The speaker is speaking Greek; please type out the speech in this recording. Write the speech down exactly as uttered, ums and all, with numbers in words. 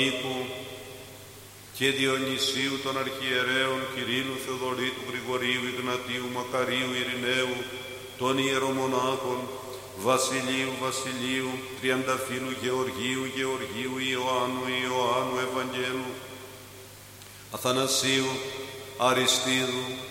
Νίκου και Διονυσίου των Αρχιερέων, Κυρίλλου, Θεοδωρήτου, Γρηγορίου, Ιγνατίου, Μακαρίου, Ειρηναίου, των Ιερομονάχων, Βασιλείου, Βασιλείου, Τριανταφύλου, Γεωργίου, Γεωργίου, Ιωάννου, Ιωάννου, Ευαγγέλου, Αθανασίου, Αριστίδου,